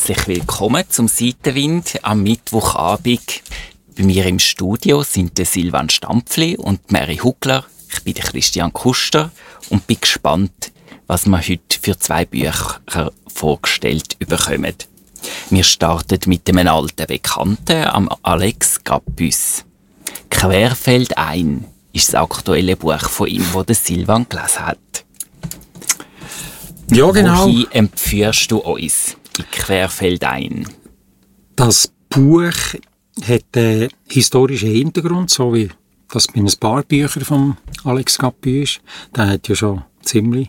Herzlich willkommen zum Seitenwind am Mittwochabend. Bei mir im Studio sind der Silvan Stampfli und Mary Hugler. Ich bin der Christian Kuster und bin gespannt, was wir heute für 2 Bücher vorgestellt bekommen. Wir starten mit einem alten Bekannten, am Alex Gappus. «Querfeldein» ist das aktuelle Buch von ihm, das der Silvan gelesen hat. Ja, genau. Wohin empfiehlst du uns in «Querfeldein»? Das Buch hat einen historischen Hintergrund, so wie das bei ein paar Büchern von Alex Gappus ist. Der hat ja schon ziemlich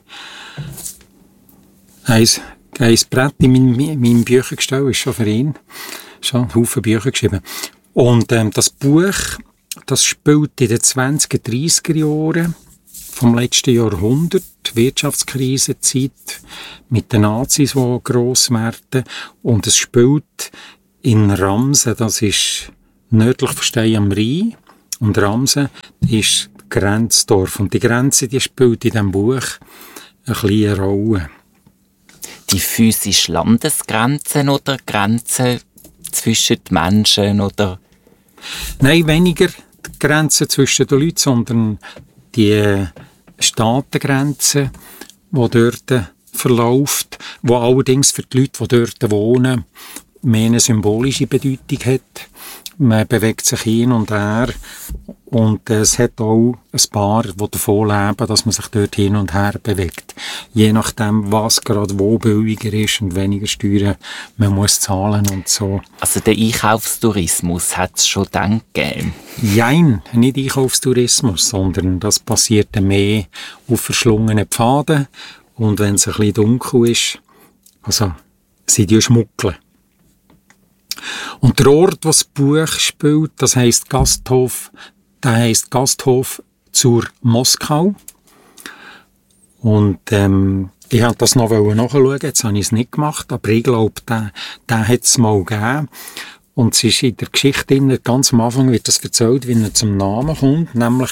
ein Brett in meinem Büchergestell, ist schon für ihn. Schon einen Haufen Bücher geschrieben. Und das Buch, das spielt in den 20er, 30er Jahren vom letzten Jahrhundert, Wirtschaftskrisenzeit mit den Nazis, die gross werden. Und es spielt in Ramsen, das ist nördlich von Stein am Rhein. Und Ramsen ist Grenzdorf. Und die Grenze, die spielt in diesem Buch eine kleine Rolle. Die physische Landesgrenzen oder Grenzen zwischen den Menschen? Oder? Nein, weniger die Grenzen zwischen den Leuten, sondern die Staatengrenze, die dort verläuft, die allerdings für die Leute, die dort wohnen, mehr eine symbolische Bedeutung hat. Man bewegt sich hin und her und es hat auch ein paar, die davon leben, dass man sich dort hin und her bewegt. Je nachdem, was gerade wo billiger ist und weniger Steuern man muss zahlen und so. Also den Einkaufstourismus hat es schon dann gegeben? Nein, nicht Einkaufstourismus, sondern das passiert mehr auf verschlungenen Pfaden und wenn es ein bisschen dunkel ist, also sind die schmuggeln. Und der Ort, wo das Buch spielt, das heisst Gasthof, der heisst Gasthof zur Moskau. Und ich wollte das noch nachschauen, jetzt habe ich es nicht gemacht, aber ich glaube, den hat es mal gegeben. Und es ist in der Geschichte, ganz am Anfang wird das erzählt, wie er zum Namen kommt, nämlich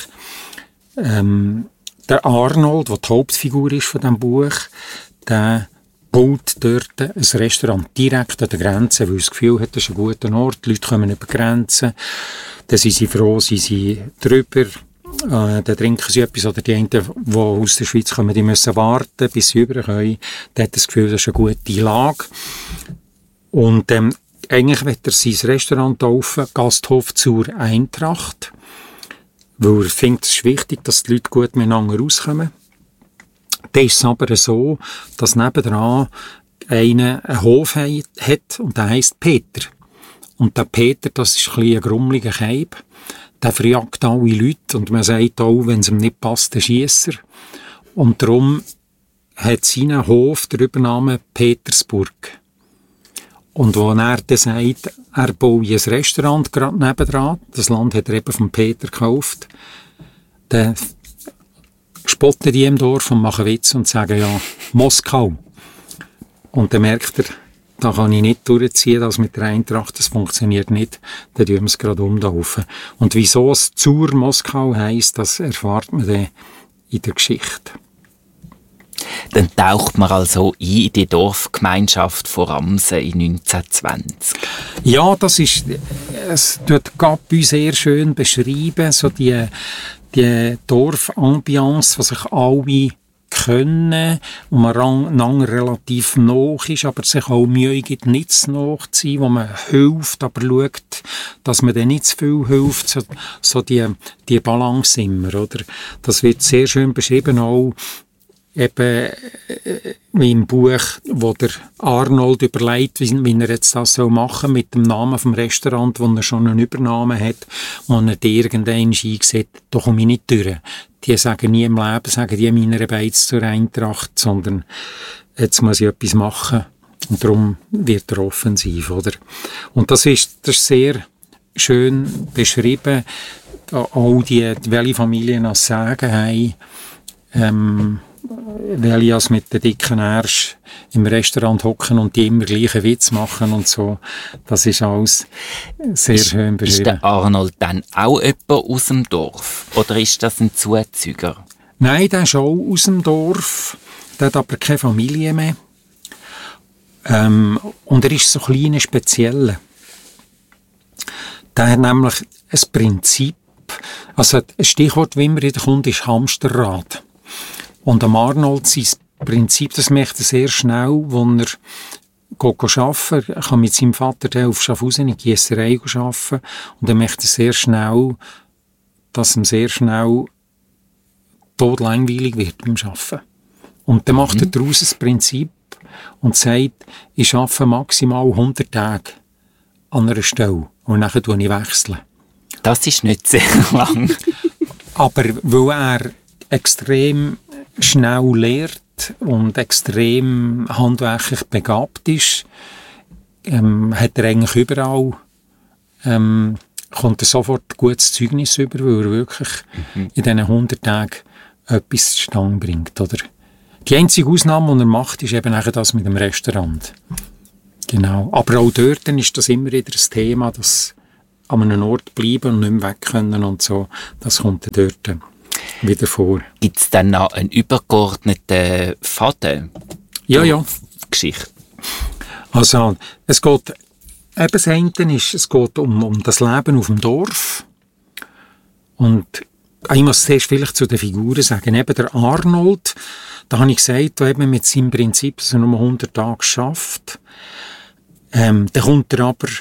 der Arnold, der die Hauptfigur ist von diesem Buch, der baut dort ein Restaurant direkt an der Grenze, weil er das Gefühl hat, das ist ein guter Ort, die Leute kommen über die Grenze, dann sind sie froh, sind sie drüber, dann trinken sie etwas, oder die einen, die aus der Schweiz kommen, die müssen warten, bis sie rüber können, dann hat das Gefühl, das ist eine gute Lage. Und eigentlich wird er sein Restaurant taufen, Gasthof zur Eintracht, weil er findet, es ist wichtig, dass die Leute gut miteinander rauskommen. Dann ist es aber so, dass nebendran einer einen Hof hat und der heisst Peter. Und der Peter, das ist ein grummeliger Keib. Der verjagt alle Leute und man sagt auch, wenn es ihm nicht passt, der Schiesser. Und darum hat sein Hof den Übernamen Petersburg. Und wo er dann sagt, er baut ein Restaurant gerade nebendran, das Land hat er eben von Peter gekauft, dann spotten die im Dorf und machen Witze und sagen, ja, Moskau. Und dann merkt er, da kann ich nicht durchziehen, das mit der Eintracht, das funktioniert nicht, dann tun wir es gerade umlaufen. Und wieso es zur Moskau heisst, das erfahrt man dann in der Geschichte. Dann taucht man also ein in die Dorfgemeinschaft von Ramsen in 1920. Ja, es tut Gappus sehr schön beschreiben, so die Dorfambiance, die sich alle können und man lang relativ nah ist, aber sich auch Mühe gibt, nicht zu nah zu sein, wo man hilft, aber schaut, dass man dann nicht zu viel hilft, so die Balance immer, oder? Das wird sehr schön beschrieben, auch eben wie im Buch, wo der Arnold überlegt, wie er jetzt das machen soll mit dem Namen vom Restaurant, wo er schon eine Übernahme hat, und er irgendwann eingesehen, da komme ich nicht durch. Die sagen nie im Leben, sagen die meiner Beiz zur Eintracht, sondern jetzt muss ich etwas machen und darum wird er offensiv, oder? Und das ist sehr schön beschrieben, auch welche Familien das Sagen haben, weil ich mit den dicken Ärsch im Restaurant hocken und die immer gleichen Witz machen und so. Das ist alles sehr schön beschrieben. Ist der Arnold dann auch jemand aus dem Dorf? Oder ist das ein Zuzüger? Nein, der ist auch aus dem Dorf. Der hat aber keine Familie mehr. Und er ist so klein spezieller. Der hat nämlich ein Prinzip, also ein Stichwort, wie immer wieder kommt, ist Hamsterrad. Und am Arnold sein Prinzip, das merkt er sehr schnell, als er arbeiten. Er kann mit seinem Vater auf Schaffhausen in die Giesserei arbeiten. Und dann merkt er sehr schnell, dass ihm sehr schnell todlangweilig wird beim Arbeiten. Und dann macht er daraus ein Prinzip und sagt, ich arbeite maximal 100 Tage an einer Stelle und dann wechsle ich. Das ist nicht sehr lang. Aber weil er extrem schnell lernt und extrem handwerklich begabt ist, hat er eigentlich überall kommt er sofort gutes Zeugnis über, weil er wirklich in diesen 100 Tagen etwas zustande bringt. Oder? Die einzige Ausnahme, die er macht, ist eben das mit dem Restaurant. Genau. Aber auch dort ist das immer wieder ein Thema, dass an einem Ort bleiben und nicht mehr weg können und so. Das kommt dann dort wieder vor. Gibt es dann noch einen übergeordneten Faden? Ja. Geschichte. Also, es geht, eben das eine ist, es geht um das Leben auf dem Dorf. Und ich muss zuerst vielleicht zu den Figuren sagen. Eben der Arnold, da habe ich gesagt, der eben mit seinem Prinzip, dass er nur 100 Tage schafft. Dann kommt er aber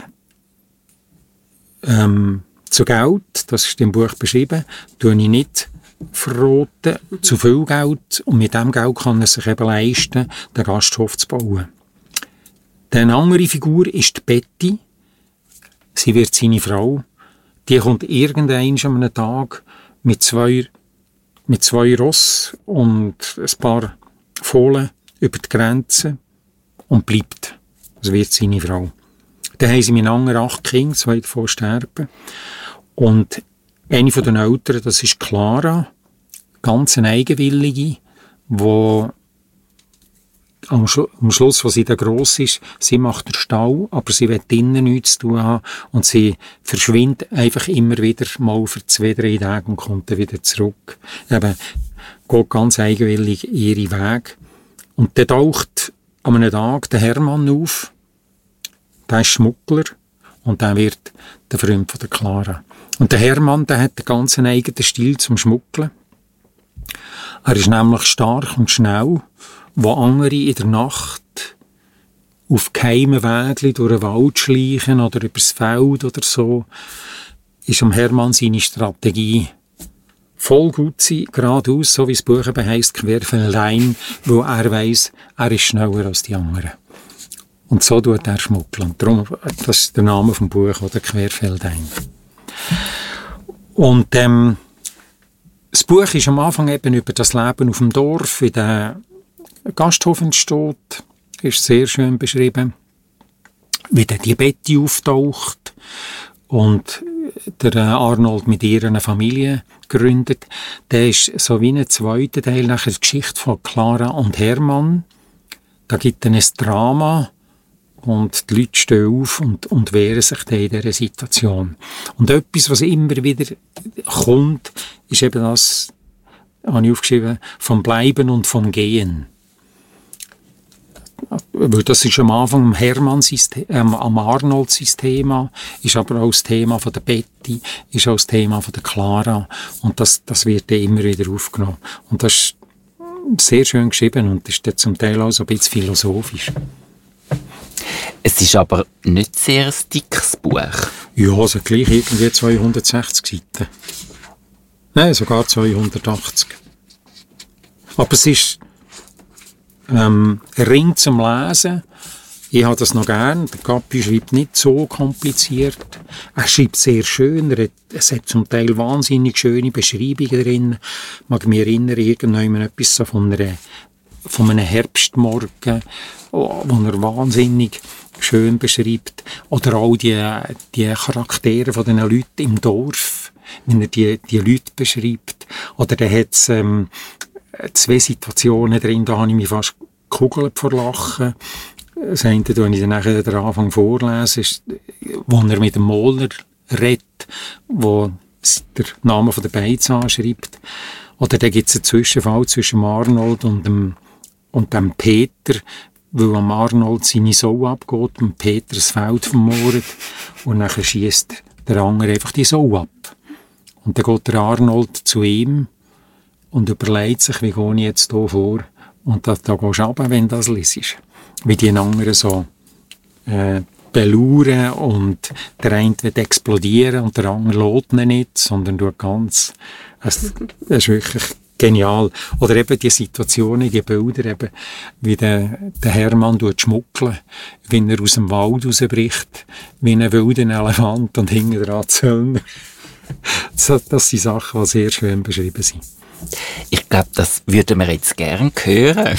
zu Geld, das ist im Buch beschrieben, tue ich nicht verraten, zu viel Geld, und mit dem Geld kann er sich eben leisten, den Gasthof zu bauen. Eine andere Figur ist die Betty. Sie wird seine Frau. Die kommt irgendwann an einem Tag mit zwei Ross und ein paar Fohlen über die Grenze und bleibt. Das wird seine Frau. Dann haben sie miteinander 8 Kinder, 2 davon sterben. Und eine von den Eltern, das ist Clara, ganz eine Eigenwillige, die am Schluss, als sie dann gross ist, sie macht den Stall, aber sie will innen nichts zu tun haben und sie verschwindet einfach immer wieder mal für 2-3 Tage und kommt dann wieder zurück. Eben, geht ganz eigenwillig ihre Weg. Und dann taucht an einem Tag der Hermann auf, der ist Schmuggler und der wird der Freund von der Clara. Und der Hermann, der hat einen ganz eigenen Stil zum Schmuggeln. Er ist nämlich stark und schnell, wo andere in der Nacht auf geheimen Wegen durch den Wald schleichen oder übers Feld oder so, ist am Hermann seine Strategie voll gut sein, geradeaus, so wie das Buch eben heisst, querfeldein, wo er weiss, er ist schneller als die anderen. Und so tut er schmuggeln. Darum, das ist der Name vom Buch, oder querfeldein. Und das Buch ist am Anfang eben über das Leben auf dem Dorf, wie der Gasthof entsteht, ist sehr schön beschrieben, wie dann die Betty auftaucht und der Arnold mit ihrer eine Familie gründet. Der ist so wie ein zweiter Teil nachher die Geschichte von Clara und Hermann. Da gibt es ein Drama und die Leute stehen auf und wehren sich dann in dieser Situation. Und etwas, was immer wieder kommt, ist eben das, habe ich aufgeschrieben, vom Bleiben und vom Gehen. Weil das ist am Anfang am Hermann am Arnold sein Thema, ist aber auch das Thema von der Betty, ist auch das Thema von der Clara, und das wird dann immer wieder aufgenommen. Und das ist sehr schön geschrieben und ist dann zum Teil auch so ein bisschen philosophisch. Es ist aber nicht sehr ein dickes Buch. Ja, also gleich irgendwie 260 Seiten. Nein, sogar 280. Aber es ist ein Ring zum Lesen. Ich habe das noch gern. Der Cappi schreibt nicht so kompliziert. Er schreibt sehr schön. Es hat zum Teil wahnsinnig schöne Beschreibungen drin. Ich mag mich erinnern, irgendwann etwas so von einem Herbstmorgen, wo er wahnsinnig schön beschreibt. Oder auch die Charaktere von den Leuten im Dorf, wenn er die Leute beschreibt. Oder da hat es 2 Situationen drin, da habe ich mich fast gekugelt vor Lachen. Das eine, das ich dann nachher den Anfang vorlese, ist, wo er mit dem Moller redet, wo der Name von der Beiz anschreibt. Oder da gibt es einen Zwischenfall zwischen Arnold und dem Peter, weil am Arnold seine Sau abgeht und Peter das Feld vermoret und dann schiesst der andere einfach die Sau ab. Und dann geht der Arnold zu ihm und überlegt sich, wie gehe ich jetzt hier vor? Und da gehst du runter, wenn das liest. Wie die anderen so belauern und der eine will explodieren und der andere lässt ihn nicht, sondern tut ganz... Das ist wirklich genial. Oder eben die Situationen, die Bilder, eben, wie der Hermann schmuggeln, wie er aus dem Wald rausbricht, wie ein wilder Elefant und hinten dran Zöllner. Das sind Sachen, die sehr schön beschrieben sind. Ich glaube, das würden wir jetzt gerne hören.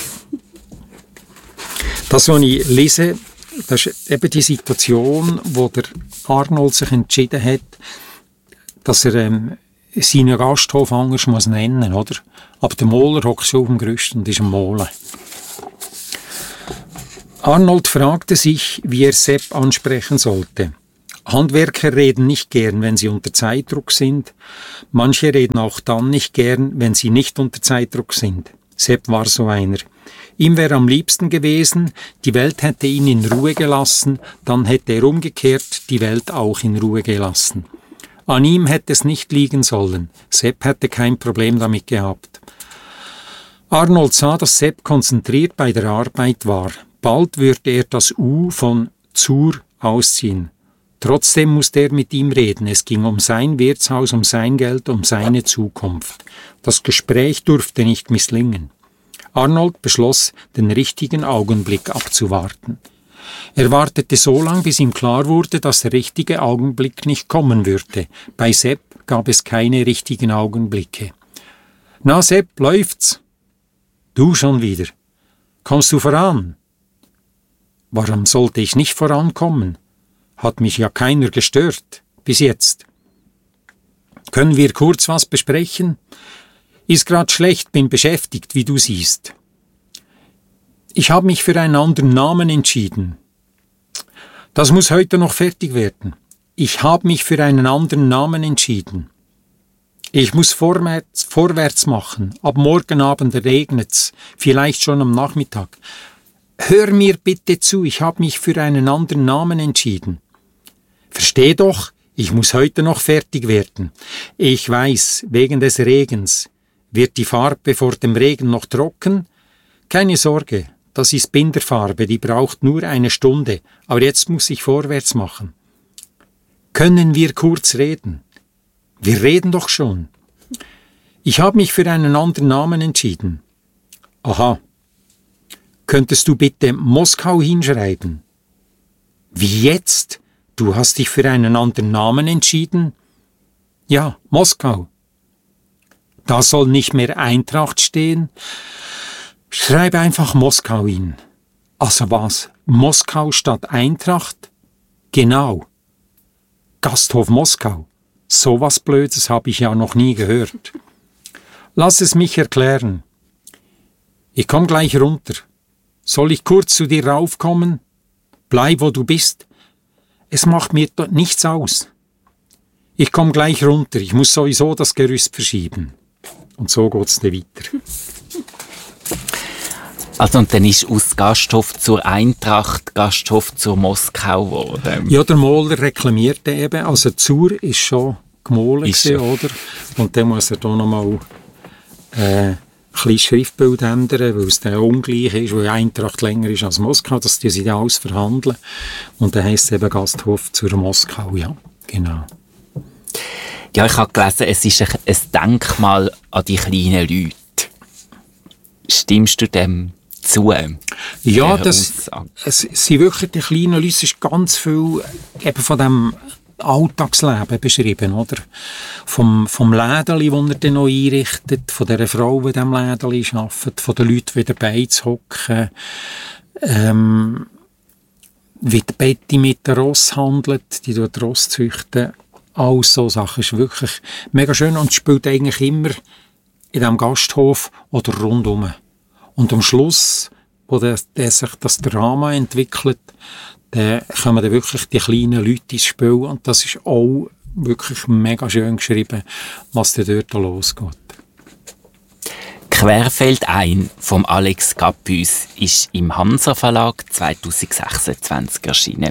Das, was ich lese, das ist eben die Situation, wo der Arnold sich entschieden hat, dass er seinen Gasthof anders muss nennen, oder? Aber der Moler hockt schon auf dem Gerüst und ist am Molen. Arnold fragte sich, wie er Sepp ansprechen sollte. Handwerker reden nicht gern, wenn sie unter Zeitdruck sind. Manche reden auch dann nicht gern, wenn sie nicht unter Zeitdruck sind. Sepp war so einer. Ihm wäre am liebsten gewesen, die Welt hätte ihn in Ruhe gelassen, dann hätte er umgekehrt die Welt auch in Ruhe gelassen. An ihm hätte es nicht liegen sollen. Sepp hätte kein Problem damit gehabt. Arnold sah, dass Sepp konzentriert bei der Arbeit war. Bald würde er das U von zur ausziehen. Trotzdem musste er mit ihm reden. Es ging um sein Wirtshaus, um sein Geld, um seine Zukunft. Das Gespräch durfte nicht misslingen. Arnold beschloss, den richtigen Augenblick abzuwarten. Er wartete so lange, bis ihm klar wurde, dass der richtige Augenblick nicht kommen würde. Bei Sepp gab es keine richtigen Augenblicke. »Na Sepp, läuft's?« »Du schon wieder. Kommst du voran?« »Warum sollte ich nicht vorankommen? Hat mich ja keiner gestört, bis jetzt.« »Können wir kurz was besprechen?« »Ist grad schlecht, bin beschäftigt, wie du siehst.« »Ich habe mich für einen anderen Namen entschieden.« »Das muss heute noch fertig werden.« »Ich habe mich für einen anderen Namen entschieden.« »Ich muss vorwärts machen. Ab morgen Abend regnet's, vielleicht schon am Nachmittag.« »Hör mir bitte zu, ich habe mich für einen anderen Namen entschieden.« »Versteh doch, ich muss heute noch fertig werden. Ich weiß, wegen des Regens. Wird die Farbe vor dem Regen noch trocken? Keine Sorge, das ist Binderfarbe, die braucht nur eine Stunde, aber jetzt muss ich vorwärts machen. Können wir kurz reden? Wir reden doch schon. Ich habe mich für einen anderen Namen entschieden. Aha. Könntest du bitte Moskau hinschreiben? Wie jetzt? Du hast dich für einen anderen Namen entschieden? Ja, Moskau. Da soll nicht mehr Eintracht stehen. Schreibe einfach Moskau hin. Also was? Moskau statt Eintracht? Genau. Gasthof Moskau. So was Blödes habe ich ja noch nie gehört. Lass es mich erklären. Ich komm gleich runter. Soll ich kurz zu dir raufkommen? Bleib, wo du bist. Es macht mir nichts aus. Ich komm gleich runter. Ich muss sowieso das Gerüst verschieben. Und so geht's dann weiter. Also und dann ist aus Gasthof zur Eintracht Gasthof zur Moskau geworden. Ja, der Moler reklamierte eben. Also Zur ist schon gemahlen gewesen, oder? Und dann muss er da nochmal ein kleines Schriftbild ändern, weil es dann ungleich ist, weil Eintracht länger ist als Moskau, dass die sich alles verhandeln. Und dann heisst es eben Gasthof zur Moskau, ja, genau. Ja, ich habe gelesen, es ist ein Denkmal an die kleinen Leute. Stimmst du dem zu? Ja, es sind wirklich die kleinen Leute, es ist ganz viel eben von dem Alltagsleben beschrieben, oder? Vom Lädeli, das er dann noch einrichtet, von dieser Frau, die in diesem Lädeli arbeitet, von den Leuten, die dabei hocken, wie die Betty mit den Ross handelt, die dort Ross züchten. All so Sachen ist wirklich mega schön und spielt eigentlich immer in diesem Gasthof oder rundum. Und am Schluss, wo sich das Drama entwickelt, dann kommen dann wirklich die kleinen Leute ins Spiel und das ist auch wirklich mega schön geschrieben, was dann dort losgeht. Querfeld ein vom Alex Gappus ist im Hansa Verlag 2026 erschienen.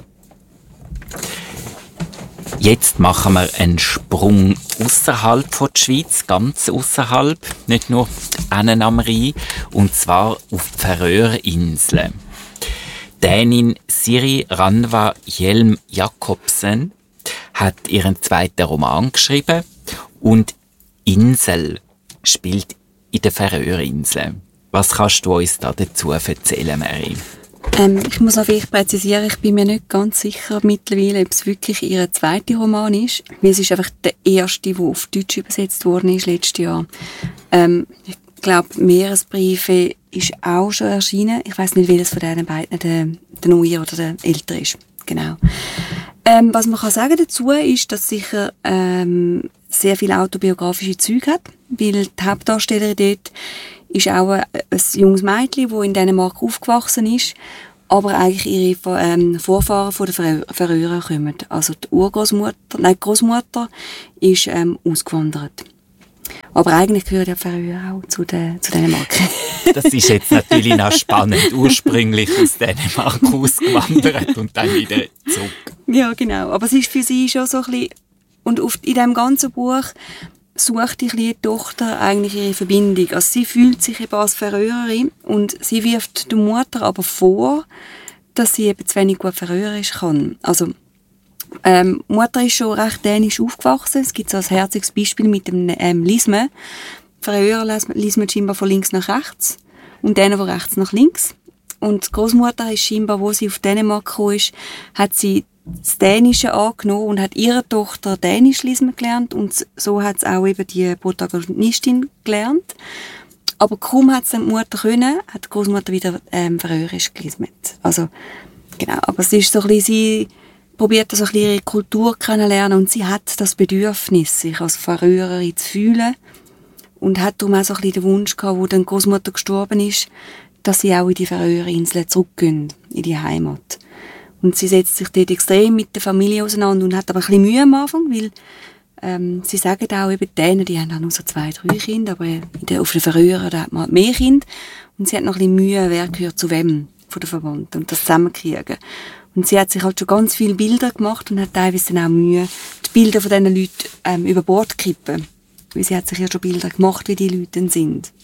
Jetzt machen wir einen Sprung ausserhalb der Schweiz, ganz ausserhalb, nicht nur innen am Rhein, und zwar auf die Färöerinseln. Dänin Siri Ranva Hjelm-Jacobsen hat ihren zweiten Roman geschrieben und Insel spielt in den Färöerinseln. Was kannst du uns da dazu erzählen, Mary? Ich muss noch vielleicht präzisieren, ich bin mir nicht ganz sicher mittlerweile, ob es wirklich ihr zweiter Roman ist. Weil es ist einfach der erste, der auf Deutsch übersetzt worden ist letztes Jahr. Ich glaube, Meeresbriefe ist auch schon erschienen. Ich weiß nicht, welches von diesen beiden der neue oder der ältere ist. Genau. Was man kann sagen dazu ist, dass sicher sehr viele autobiografische Züge hat, weil die Hauptdarstellerin dort ist auch ein junges Mädchen, das in Dänemark aufgewachsen ist, aber eigentlich ihre Vorfahren von den Färöern kommen. Also die Großmutter ist ausgewandert. Aber eigentlich gehört ja Färöer auch zu Dänemark. Das ist jetzt natürlich noch spannend. Ursprünglich aus Dänemark ausgewandert und dann wieder zurück. Ja, genau. Aber es ist für sie schon so ein bisschen... Und in diesem ganzen Buch sucht die kleine Tochter eigentlich ihre Verbindung. Also sie fühlt sich eben als Färöerin und sie wirft der Mutter aber vor, dass sie eben zu wenig gut Färöerisch kann. Also Mutter ist schon recht dänisch aufgewachsen. Es gibt so ein herziges Beispiel mit dem Lisme. Färöer lismen scheinbar von links nach rechts und denen von rechts nach links. Und die Großmutter ist scheinbar, wo sie auf Dänemark gekommen ist, hat sie das Dänische angenommen und hat ihre Tochter Dänisch lesen gelernt und so hat es auch eben die Protagonistin gelernt. Aber kaum hat es die Mutter können, hat die Großmutter wieder Färöerisch gelesen. Also, genau, aber es ist so ein bisschen, sie probiert so ein bisschen ihre Kultur kennenlernen und sie hat das Bedürfnis, sich als Färöerin zu fühlen und hat darum auch so ein bisschen den Wunsch gehabt, wo dann die Großmutter gestorben ist, dass sie auch in die Färöerinseln zurückgehen, in die Heimat. Und sie setzt sich dort extrem mit der Familie auseinander und hat aber ein bisschen Mühe am Anfang, weil sie sagen auch eben denen, die haben auch nur so 2, 3 Kinder, aber auf den Färöern da hat man halt mehr Kinder. Und sie hat noch ein bisschen Mühe, wer gehört zu wem von der Verwandten und das zusammenkriegen. Und sie hat sich halt schon ganz viele Bilder gemacht und hat teilweise dann auch Mühe, die Bilder von diesen Leuten über Bord zu kippen. Weil sie hat sich ja schon Bilder gemacht, wie die Leute dann sind.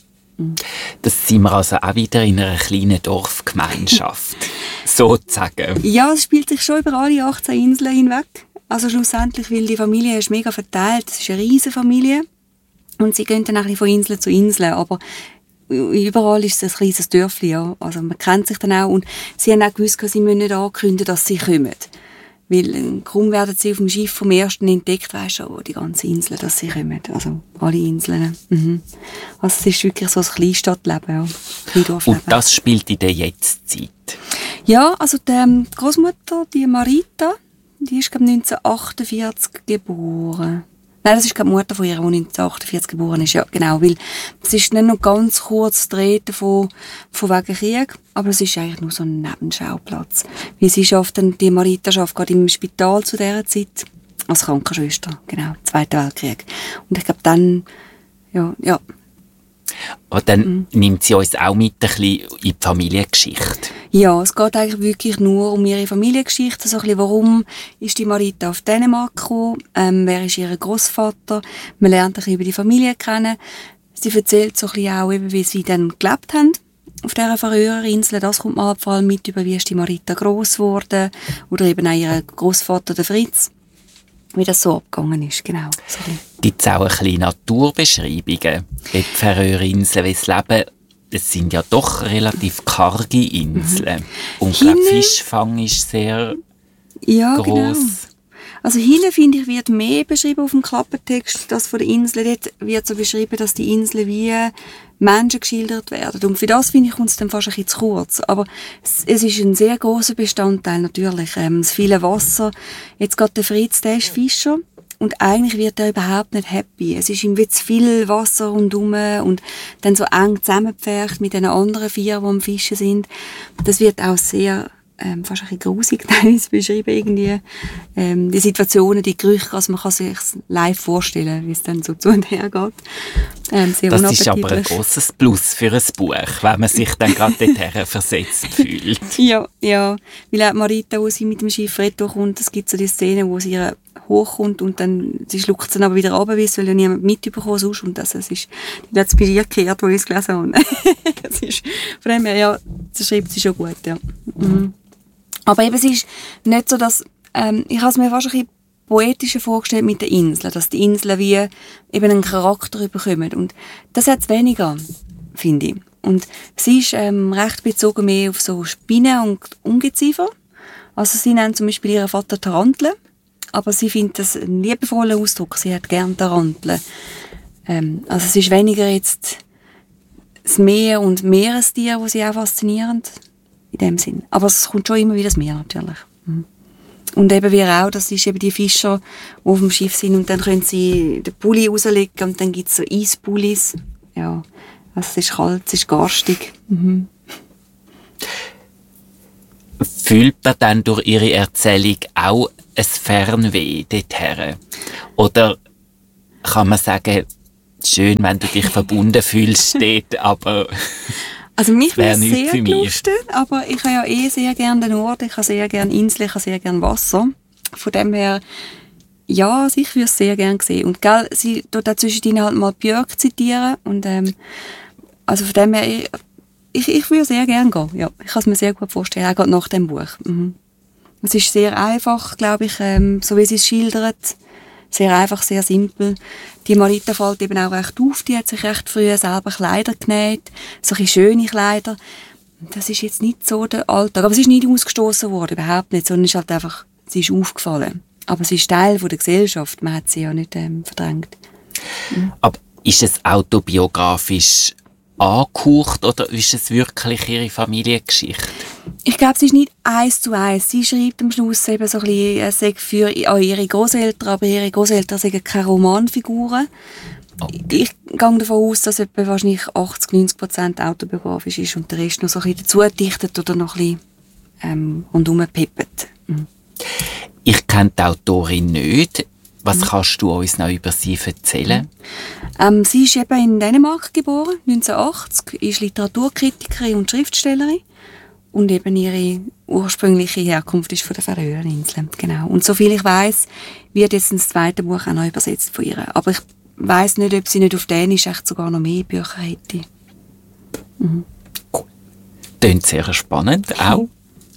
Das sind wir also auch wieder in einer kleinen Dorfgemeinschaft, sozusagen. Ja, es spielt sich schon über alle 18 Inseln hinweg. Also schlussendlich, weil die Familie ist mega verteilt, es ist eine riesige Familie und sie gehen dann ein bisschen von Insel zu Insel, aber überall ist es ein riesiges Dörfli, ja. Also man kennt sich dann auch und sie haben auch gewusst, sie müssen nicht ankündigen, dass sie kommen. Weil kaum werden sie auf dem Schiff vom ersten entdeckt, weisst schon die ganze Insel, dass sie kommen. Also alle Inseln. Also es ist wirklich so ein Kleinstadtleben, ja. Kleindorfleben. Und das spielt in der Jetztzeit? Ja, also die Großmutter, die Marita, die ist glaube 1948 geboren. Nein, das ist die Mutter von ihr, die 1948 geboren ist. Ja, genau, weil es ist nicht noch ganz kurz Rede von wegen Krieg, aber es ist eigentlich nur so ein Nebenschauplatz. Weil sie die Marita arbeitet gerade im Spital zu dieser Zeit, als Krankenschwester, genau, Zweiter Weltkrieg. Und ich glaube dann, ja. Aber dann nimmt sie uns auch mit ein bisschen in die Familiengeschichte. Ja, es geht eigentlich wirklich nur um ihre Familiengeschichte. So ein bisschen, warum ist die Marita auf Dänemark gekommen? Wer ist ihr Großvater? Man lernt ein bisschen über die Familie kennen. Sie erzählt so ein bisschen auch, eben, wie sie dann gelebt haben auf dieser Färöerinsel. Das kommt man halt vor allem mit über, wie ist die Marita gross geworden. Oder eben auch ihr Großvater, der Fritz. Wie das so abgegangen ist, genau. So gibt es auch ein bisschen Naturbeschreibungen, wie die Färöerinseln, wie das Leben, es sind ja doch relativ karge Inseln. Und ich glaube, Fischfang ist sehr gross. Genau. Also hinten, finde ich, wird mehr beschrieben auf dem Klappentext, das von der Insel. Dort wird so beschrieben, dass die Inseln wie Menschen geschildert werden. Und für das, finde ich, kommt es dann fast ein bisschen zu kurz. Aber es ist ein sehr grosser Bestandteil natürlich. Das viele Wasser. Jetzt gerade der Fritz, der ist Fischer. Und eigentlich wird er überhaupt nicht happy. Es ist ihm wie zu viel Wasser rundherum und dann so eng zusammengepfercht mit den anderen 4, die am Fischen sind. Das wird auch sehr fast ein bisschen grusig teilweise beschrieben, irgendwie, die Situationen, die Gerüche, also man kann sich live vorstellen, wie es dann so zu und her geht. Sehr das ist aber ein grosses Plus für ein Buch, wenn man sich dann gerade dorthin versetzt fühlt. Ja, weil auch Marita, wo sie mit dem Schiff retour kommt, es gibt so die Szene, wo sie hochkommt und dann, sie schluckt es dann aber wieder runter, weil es ja niemand mitbekommen sonst. Und das ist, die hat es bei ihr gekehrt, wo ich es gelesen habe. Das ist, von dem her, ja, das schreibt sie schon gut, ja. Mhm. Aber eben, es ist nicht so, dass, ich habe es mir fast ein bisschen poetischer vorgestellt mit den Inseln, dass die Inseln wie eben einen Charakter bekommen. Und das hat es weniger, finde ich. Und sie ist recht bezogen mehr auf so Spinnen und Ungeziefer. Also sie nennt zum Beispiel ihren Vater Taranteln, aber sie findet das einen liebevollen Ausdruck. Sie hat gerne Taranteln. Also es ist weniger jetzt das Meer und Meerestier, die sie auch faszinierend in dem Sinn. Aber es kommt schon immer wieder das Meer natürlich. Mhm. Und eben wir auch, das ist eben die Fischer, die auf dem Schiff sind und dann können sie den Pulli rauslegen und dann gibt es so Eispullis. Ja, also es ist kalt, es ist garstig. Mhm. Fühlt man dann durch ihre Erzählung auch ein Fernweh dorthin? Oder kann man sagen, schön, wenn du dich verbunden fühlst dort, aber also mich würde es sehr für lusten, aber ich habe ja sehr gerne den Norden, ich habe sehr gerne Inseln, ich habe sehr gerne Wasser. Von dem her, ja, also ich würde es sehr gerne sehen. Und gell, sie tut dazwischen halt mal Björk zitieren und also von dem her, ich würde sehr gerne gehen, ja. Ich kann es mir sehr gut vorstellen, auch gerade nach dem Buch. Mhm. Es ist sehr einfach, glaube ich, so wie sie es schildert. Sehr einfach, sehr simpel. Die Marita fällt eben auch recht auf, die hat sich recht früh selber Kleider genäht, so ein bisschen schöne Kleider. Das ist jetzt nicht so der Alltag, aber sie ist nicht ausgestoßen worden, überhaupt nicht, sondern ist halt einfach, sie ist aufgefallen. Aber sie ist Teil von der Gesellschaft, man hat sie ja nicht verdrängt. Mhm. Aber ist es autobiografisch angehaucht oder ist es wirklich ihre Familiengeschichte? Ich glaube, es ist nicht 1:1. Sie schreibt am Schluss eben so ein bisschen, es sei für ihre Großeltern, aber ihre Großeltern sind keine Romanfiguren. Okay. Ich gehe davon aus, dass etwa wahrscheinlich 80-90% autobiografisch ist und der Rest noch so ein bisschen dazu dichtet oder noch ein bisschen rundherum peppet. Mhm. Ich kenne die Autorin nicht. Was kannst du uns noch über sie erzählen? Sie ist eben in Dänemark geboren, 1980, ist Literaturkritikerin und Schriftstellerin. Und eben ihre ursprüngliche Herkunft ist von den Färöerinseln. Genau. Und soviel ich weiss, wird jetzt das zweite Buch auch noch übersetzt von ihr. Aber ich weiss nicht, ob sie nicht auf Dänisch echt sogar noch mehr Bücher hätte. Mhm. Cool. Klingt sehr spannend auch.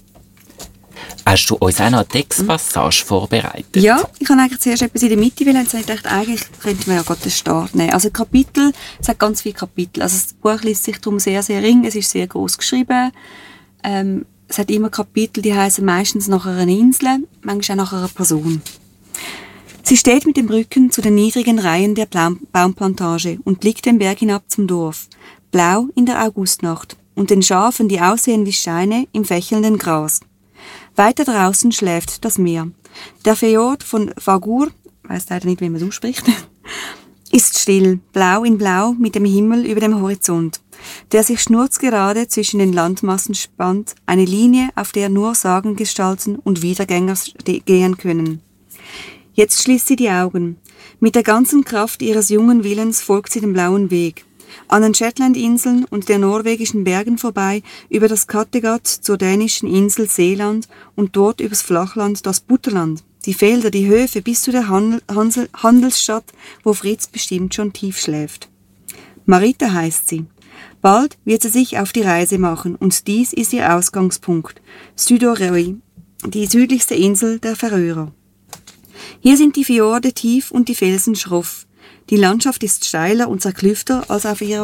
Hast du uns auch noch eine Textpassage vorbereitet? Ja, ich habe eigentlich zuerst etwas in der Mitte, weil ich dachte, eigentlich könnte man ja gerade den Start nehmen. Also Kapitel, es hat ganz viele Kapitel. Also das Buch liest sich darum sehr, sehr ring, es ist sehr groß geschrieben. Es hat immer Kapitel, die heißen meistens nach einer Insel, manchmal auch nach einer Person. Sie steht mit dem Rücken zu den niedrigen Reihen der Baumplantage und blickt den Berg hinab zum Dorf, blau in der Augustnacht und den Schafen, die aussehen wie Steine im fächelnden Gras. Weiter draußen schläft das Meer. Der Fjord von Vágur, weiß leider nicht, wie man es ausspricht, ist still, blau in blau mit dem Himmel über dem Horizont, der sich schnurzgerade zwischen den Landmassen spannt, eine Linie, auf der nur Sagengestalten und Wiedergänger gehen können. Jetzt schließt sie die Augen. Mit der ganzen Kraft ihres jungen Willens folgt sie dem blauen Weg. An den Shetlandinseln und der norwegischen Bergen vorbei, über das Kattegat zur dänischen Insel Seeland und dort übers Flachland das Butterland, die Felder, die Höfe bis zu der Handelsstadt, wo Fritz bestimmt schon tief schläft. Marita heißt sie. Bald wird sie sich auf die Reise machen und dies ist ihr Ausgangspunkt, Suðuroy, die südlichste Insel der Färöer. Hier sind die Fjorde tief und die Felsen schroff. Die Landschaft ist steiler und zerklüfter als auf ihrer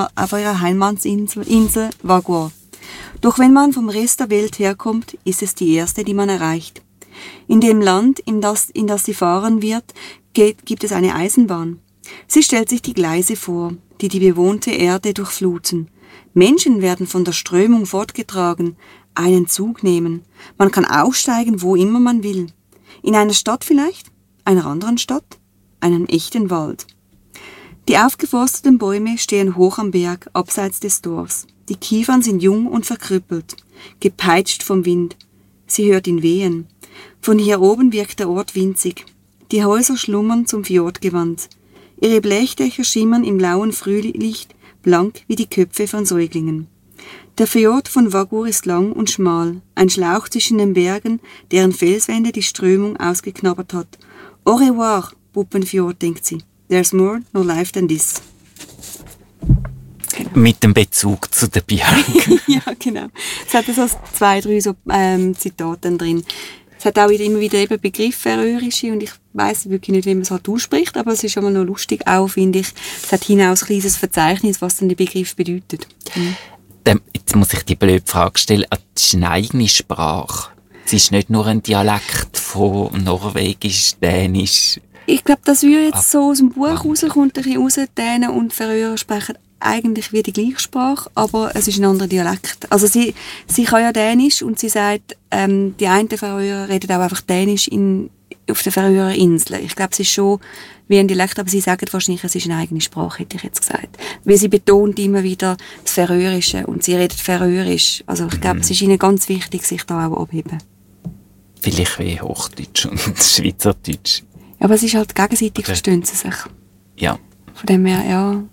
Heimatsinsel Vágur. Doch wenn man vom Rest der Welt herkommt, ist es die erste, die man erreicht. In dem Land, in das sie fahren wird, gibt es eine Eisenbahn. Sie stellt sich die Gleise vor, die die bewohnte Erde durchfluten. Menschen werden von der Strömung fortgetragen, einen Zug nehmen. Man kann aussteigen, wo immer man will. In einer Stadt vielleicht, einer anderen Stadt, einen echten Wald. Die aufgeforsteten Bäume stehen hoch am Berg, abseits des Dorfs. Die Kiefern sind jung und verkrüppelt. gepeitscht vom Wind. Sie hört ihn wehen. Von hier oben wirkt der Ort winzig. Die Häuser schlummern zum Fjord gewandt. Ihre Blechdächer schimmern im lauen Frühlicht, blank wie die Köpfe von Säuglingen. Der Fjord von Vágur ist lang und schmal, ein Schlauch zwischen den Bergen, deren Felswände die Strömung ausgeknabbert hat. Au revoir, Puppenfjord, denkt sie. There's more no life than this. Genau. Mit dem Bezug zu der Bianca. Ja, genau. Es hat so 2, 3 so, Zitate drin. Es hat auch immer wieder eben Begriffe färöische und ich weiss wirklich nicht, wie man es halt ausspricht, aber es ist schon mal noch lustig auch, finde ich. Es hat hinaus ein kleines Verzeichnis, was dann der Begriff bedeutet. Jetzt muss ich die blöde Frage stellen. Das ist eine eigene Sprache. Es ist nicht nur ein Dialekt von Norwegisch, Dänisch. Ich glaube, das würde jetzt so aus dem Buch rauskommt, ein bisschen raus. Dänen und Färöer sprechen eigentlich wie die gleiche Sprache, aber es ist ein anderer Dialekt. Also sie kann ja Dänisch und sie sagt, die einen Färöer reden auch einfach Dänisch auf den Färöer Inseln. Ich glaube, es ist schon wie ein Dialekt, aber sie sagen wahrscheinlich, es ist eine eigene Sprache, hätte ich jetzt gesagt. Weil sie betont immer wieder das Färöische und sie redet Färöisch. Also ich glaube, es ist ihnen ganz wichtig, sich da auch abheben. Vielleicht wie Hochdeutsch und Schweizerdeutsch. Aber es ist halt gegenseitig, verstehen sie sich. Ja. Von dem her, ja.